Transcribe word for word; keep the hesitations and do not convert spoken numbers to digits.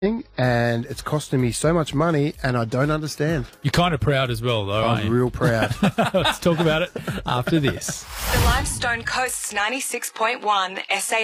and it's costing me so much money, and I don't understand. You're kind of proud as well, though, aren't I'm you? real proud. Let's talk about it after this. The Limestone Coast's ninety-six point one S A